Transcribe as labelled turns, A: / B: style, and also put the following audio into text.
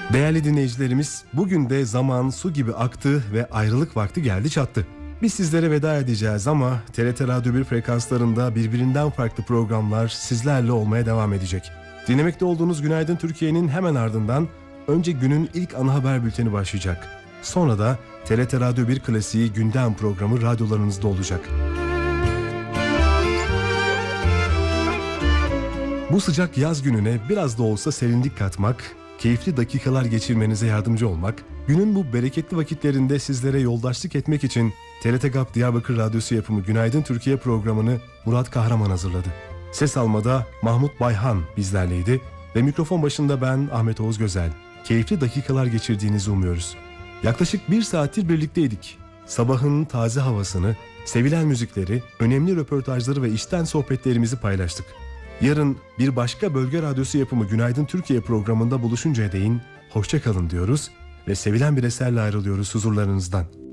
A: Değerli dinleyicilerimiz, bugün de zaman su gibi aktı ve ayrılık vakti geldi çattı. Biz sizlere veda edeceğiz ama TRT Radyo 1 frekanslarında birbirinden farklı programlar sizlerle olmaya devam edecek. Dinlemekte olduğunuz Günaydın Türkiye'nin hemen ardından önce günün ilk ana haber bülteni başlayacak. Sonra da TRT Radyo 1 klasiği gündem programı radyolarınızda olacak. Bu sıcak yaz gününe biraz da olsa serinlik katmak, keyifli dakikalar geçirmenize yardımcı olmak, günün bu bereketli vakitlerinde sizlere yoldaşlık etmek için TRT GAP Diyarbakır Radyosu yapımı Günaydın Türkiye programını Murat Kahraman hazırladı. Ses almada Mahmut Bayhan bizlerleydi ve mikrofon başında ben Ahmet Oğuz Gözel. Keyifli dakikalar geçirdiğinizi umuyoruz. Yaklaşık 1 saattir birlikteydik. Sabahın taze havasını, sevilen müzikleri, önemli röportajları ve içten sohbetlerimizi paylaştık. Yarın bir başka bölge radyosu yapımı Günaydın Türkiye programında buluşuncaya değin hoşça kalın diyoruz ve sevilen bir eserle ayrılıyoruz huzurlarınızdan.